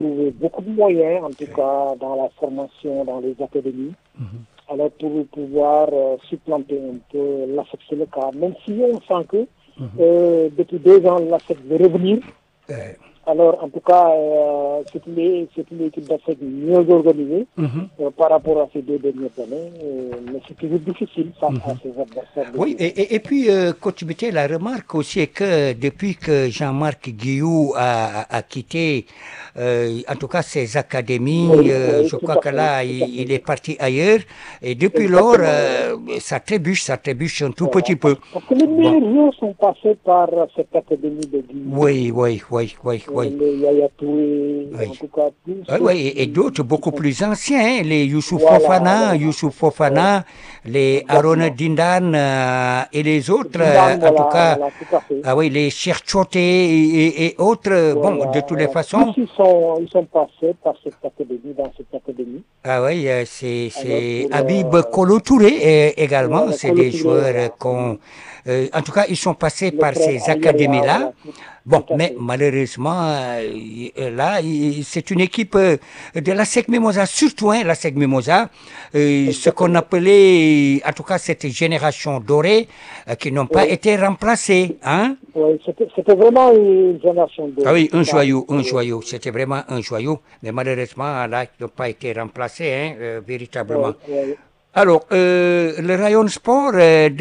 trouvé beaucoup de moyens, en tout cas dans la formation, dans les académies. Alors pour pouvoir supplanter un peu l'ASEC, c'est le cas. Même si on sent que depuis 2 ans, l'ASEC veut revenir. Alors, en tout cas, c'est une équipe d'ASEC mieux organisée par rapport à ces 2 dernières années. Mais c'est toujours difficile face à ces adversaires. Oui, et puis, Coach Buté, la remarque aussi est que depuis que Jean-Marc Guillou a quitté, en tout cas ses académies, je crois que là, il est parti ailleurs. Et depuis lors, ça trébuche un tout petit peu. Parce que les meilleurs joueurs sont passés par cette académie de Guillou. Oui. Les Yaya Touré, en tout cas, tous. Oui, et d'autres beaucoup plus anciens, hein, les Youssouf Fofana, les Arona Dindan et les autres, en tout cas, les Cheikh Choté et autres, bon, de toutes les façons. Tous ils sont passés par cette académie, dans cette académie. Ah oui, c'est Habib Kolo Touré également, c'est des joueurs qu'on... en tout cas, ils sont passés par ces académies-là. Bon, mais malheureusement, là, c'est une équipe de la SEC Mimosa, surtout la SEC Mimosa, ce qu'on appelait, en tout cas, cette génération dorée, qui n'ont pas été remplacés. Hein? Oui, c'était vraiment une génération dorée. Ah oui, un joyau, c'était vraiment un joyau, mais malheureusement, là, ils n'ont pas été remplacés, véritablement. Oui. Alors, le rayon sport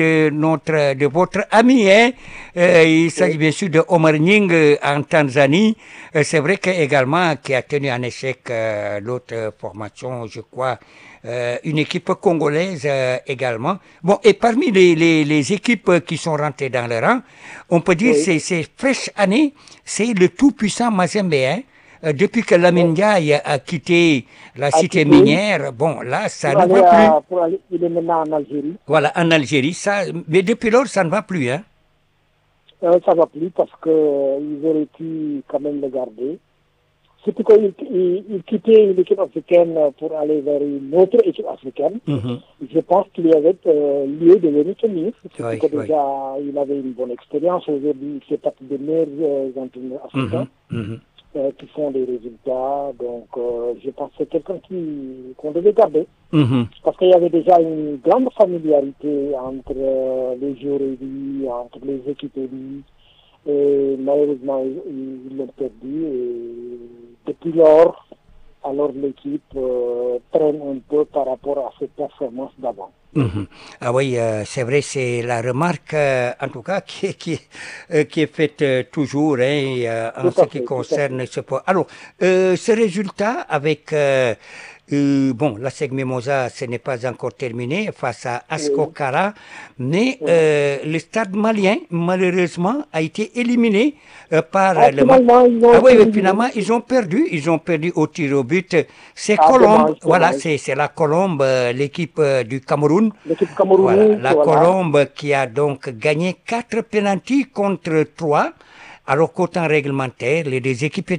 de votre ami, il s'agit bien sûr de Omar Nying en Tanzanie. C'est vrai qu'également qui a tenu en échec l'autre formation, je crois, une équipe congolaise également. Bon, et parmi les équipes qui sont rentrées dans le rang, on peut dire ces fraîches années, c'est le tout-puissant Mazembe, hein. Depuis que Lamine Ndiaye a quitté la cité minière, bon, là, ça ne va plus. Il est maintenant en Algérie. Voilà, en Algérie, mais depuis lors, ça ne va plus, hein. Ça ne va plus parce qu'ils auraient pu quand même le garder. Surtout qu'il quittait l'équipe africaine pour aller vers une autre équipe africaine. Je pense qu'il y avait lieu de le retenir. Surtout que déjà, il avait une bonne expérience. Aujourd'hui, il fait partie des meilleurs entraîneurs africains. Qui font des résultats. Donc, je pense que c'est quelqu'un qu'on devait garder. Parce qu'il y avait déjà une grande familiarité entre les joueurs élus, entre les équipes élues. Et malheureusement, ils l'ont perdu. Et depuis lors, alors l'équipe traîne un peu par rapport à ses performances d'avant. Ah oui, c'est vrai, c'est la remarque, en tout cas, qui est faite toujours en ce qui concerne ce point. Alors, ce résultat avec... bon, la SEC Mimosa, ce n'est pas encore terminé face à Ascokara, mais le stade malien, malheureusement, a été éliminé par le finalement, ils ont perdu au tir au but. C'est Colombe, voilà, c'est la Colombe, l'équipe du Cameroun. L'équipe camerounaise. Voilà, la Colombe qui a donc gagné 4 pénaltys contre 3. Alors qu'au temps réglementaire, les deux équipes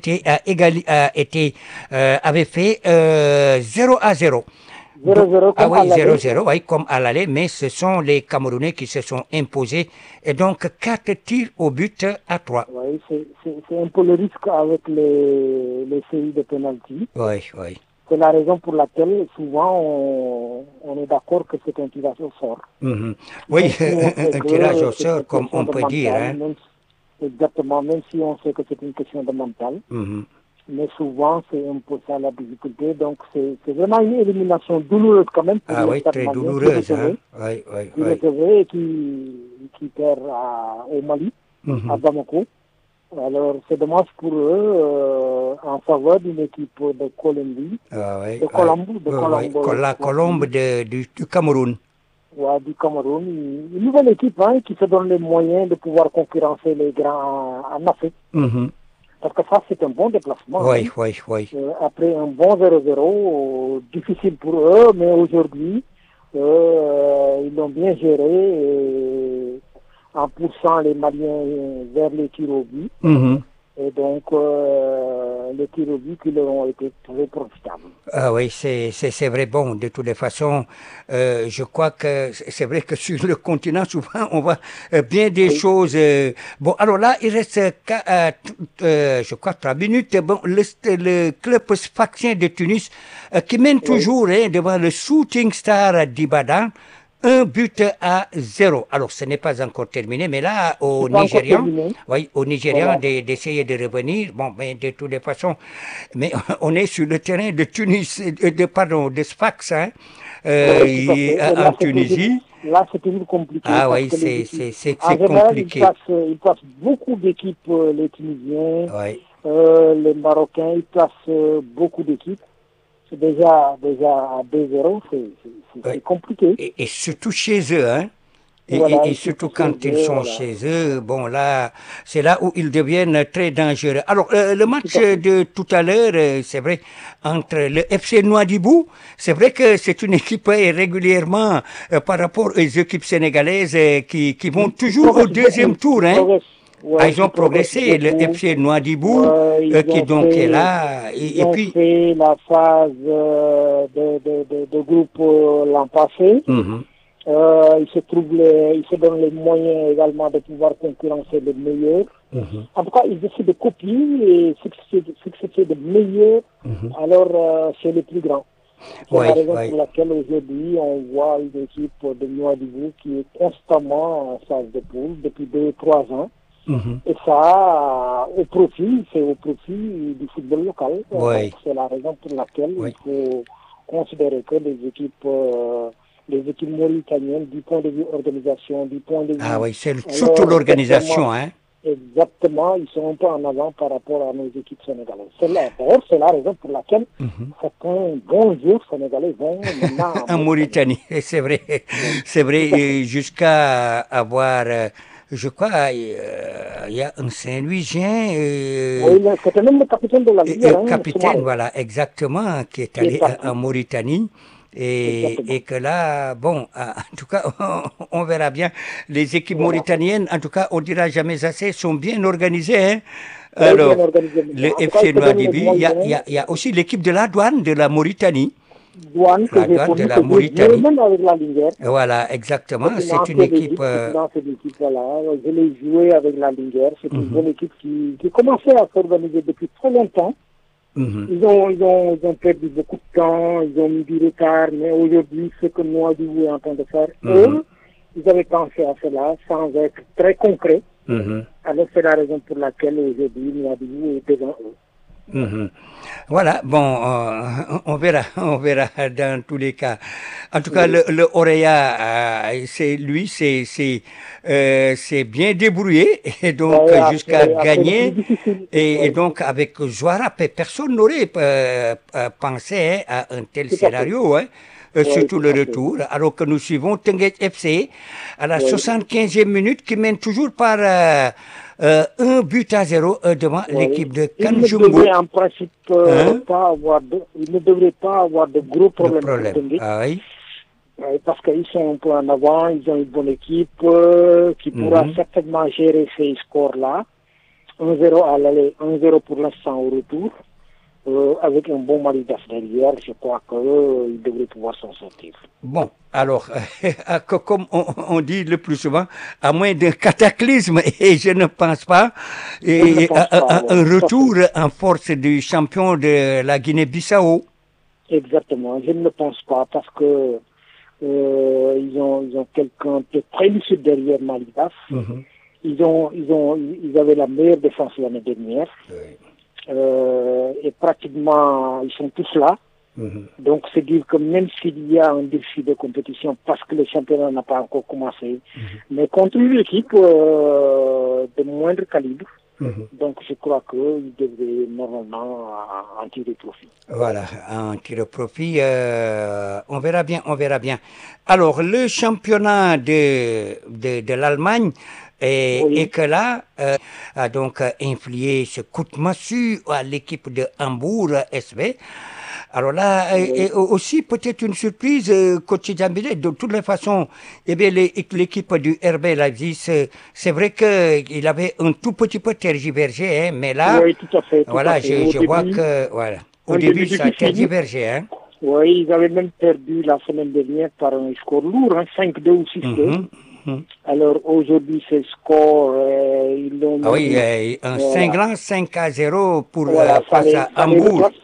avaient fait 0-0. 0-0 comme à l'aller. 0-0, oui, comme à l'aller, mais ce sont les Camerounais qui se sont imposés. Et donc, 4 tirs au but à 3. Oui, c'est un peu le risque avec les séries de pénalty. Oui. C'est la raison pour laquelle, souvent, on est d'accord que c'est un tirage au sort. Oui, un tirage au sort, comme on peut dire. Exactement, même si on sait que c'est une question de mental. Mais souvent, c'est un peu ça la difficulté. Donc, c'est vraiment une élimination douloureuse quand même. Pour oui, très douloureuse. Oui. Et qui perd au Mali, à Bamako. Alors, c'est dommage pour eux, en faveur d'une équipe de Colombie. De Colombe. La Colombe du Cameroun. Ouais, du Cameroun. Une nouvelle équipe qui se donne les moyens de pouvoir concurrencer les grands en Afrique. Parce que ça, c'est un bon déplacement. Oui. Après un bon 0-0, difficile pour eux, mais aujourd'hui, ils l'ont bien géré en poussant les Maliens vers les tirs au but. Et donc, les tirs au but qui leur ont été très profitables. Ah oui, c'est vrai. Bon, de toutes les façons, je crois que c'est vrai que sur le continent, souvent, on voit bien des Oui. choses. Bon, alors là, il reste, je crois, 3 minutes. Bon, le club sfaxien de Tunis qui mène Oui. toujours devant le Shooting Star d'Ibadan. 1 but à 0. Alors, ce n'est pas encore terminé, mais là, au C'est pas encore Nigérian, terminé. oui, au Nigérian, Voilà. d'essayer de revenir. Bon, mais de toutes les façons, mais on est sur le terrain de Tunis, de Sfax, hein, Oui, tout à fait. Et en Tunisie. là, c'est toujours compliqué Ah parce oui, que les équipes, en c'est général, compliqué. ils passent beaucoup d'équipes, les Tunisiens, Oui. les Marocains, ils passent beaucoup d'équipes. C'est déjà à 2-0, Oui. c'est compliqué. Et surtout chez eux, hein. Voilà, Et et surtout surtout chez quand ils eux, sont voilà. chez eux, bon là, c'est là où ils deviennent très dangereux. Alors, le match Tout à fait. de tout à l'heure, c'est vrai, entre le FC Nouadhibou, c'est vrai que c'est une équipe régulièrement, par rapport aux équipes sénégalaises, qui vont Ils toujours au progressent deuxième beaucoup. tour, Ils hein. progressent. Ah, Ouais, ils ont ils progressent progressé, le beaucoup. FC Nouadhibou, Ouais, qui donc est là, ils et ont puis... fait la phase de groupe l'an passé. Mhm, Ils se donnent les moyens également de pouvoir concurrencer les meilleurs. mhm, En tout cas, ils essaient de copier et ce qui se fait de meilleur, mhm. alors c'est le plus grand. C'est la Oui, raison oui. pour laquelle aujourd'hui on voit une équipe de Nouadhibou qui est constamment en phase de poule depuis 2 ou 3 ans. Mhm. Et ça, c'est au profit du football local. Oui, Donc c'est la raison pour laquelle oui. il faut considérer que les équipes mauritaniennes, du point de vue organisation, du point de Ah vue oui, c'est surtout leur performance, l'organisation, hein. exactement, ils sont un peu en avant par rapport à nos équipes sénégalaises. D'ailleurs, c'est la raison pour laquelle Mhm. certains bons joueurs sénégalais vont maintenant en En Mauritanie. Mauritanie, Oui, c'est vrai, tout à fait. jusqu'à avoir, je crois, il y a un Saint-Louisien, Oui, c'était même le capitaine de la Ligue, hein, capitaine, Soumaré, voilà, exactement, qui est qui est allé en parti. Mauritanie. Exactement. Et que là, bon, en tout cas, on verra bien. Les équipes Voilà. mauritaniennes, en tout cas, on dira jamais assez, sont bien organisées, hein. Très bien Alors, organisé. le En tout cas, il FC se donne les Nouadhibou, moyens. il y a aussi l'équipe de la douane de la Mauritanie. Douane que La j'ai douane de connu, la que j'ai joué Mauritanie. même avec la Linguère. Voilà, exactement. C'est une C'est une ancienne équipe. équipe, voilà. Je l'ai joué avec la Linguère. C'est une bonne équipe qui commençait à s'organiser depuis très longtemps. Mhm, Ils ont perdu beaucoup de temps, ils ont mis du retard, mais aujourd'hui, ce que Nouadhibou est en train de faire, mhm, eux, ils avaient pensé à cela sans être très concret. mhm, Alors, c'est la raison pour laquelle aujourd'hui, Nouadhibou est devant eux. mhm. Voilà, bon, on verra dans tous les cas. En tout cas, Oui. le Oreya, c'est bien débrouillé et donc jusqu'à Après le plus gagner. difficile. Et Oui, donc avec Joara, personne n'aurait pensé, hein, à un tel tout à fait. scénario, hein, Oui, surtout tout le à fait. retour, alors que nous suivons Tenguet FC à la Oui, 75e minute qui mène toujours par 1 but à 0 devant oui. l'équipe de Il ne Kanjungo. devrait en principe Hein? il ne devrait pas avoir de gros Le problèmes pour problème. Tenguet. Ah oui. Oui, parce qu'ils sont un peu en avant, ils ont une bonne équipe qui pourra Mhm. certainement gérer ces scores-là. 1-0 à l'aller, 1-0 pour l'instant au retour. Avec un bon Maridas derrière, je crois qu'ils devraient pouvoir s'en sortir. Bon, alors, comme on dit le plus souvent, à moins d'un cataclysme, et je ne pense pas, Je ne et pense pas, oui, un tout à fait. retour en force du champion de la Guinée-Bissau. Exactement, je ne le pense pas parce que ils ont quelqu'un de très lucide derrière Maridas. Mhm. Ils avaient la meilleure défense l'année dernière. Oui. Et pratiquement, ils sont tous là. Mhm. Donc, c'est dire que même s'il y a un défi de compétition, parce que le championnat n'a pas encore commencé, mais contre une équipe de moindre calibre, Mhm. donc je crois qu'ils devraient normalement en tirer profit. Voilà, un tir profit, on verra bien, on verra bien. Alors, le championnat de l'Allemagne est Oui, que là, a donc infligé ce coup de massue à l'équipe de Hambourg SV. Alors là, et aussi peut-être une surprise, coach Djambélé, de toutes les façons, eh bien, l'équipe du RB Leipzig, c'est vrai qu'il avait un tout petit peu tergiversé, hein, mais là, Oui, tout à fait. voilà, je vois que, voilà, au début, ça a difficile. tergiversé, hein. Oui, ils avaient même perdu la semaine dernière par un score lourd, hein, 5-2 ou 6-2. Alors aujourd'hui, ces scores, ils l'ont Ah oui, mis, un voilà. cinglant 5-0 pour Voilà, face à ça les Hambourg. replace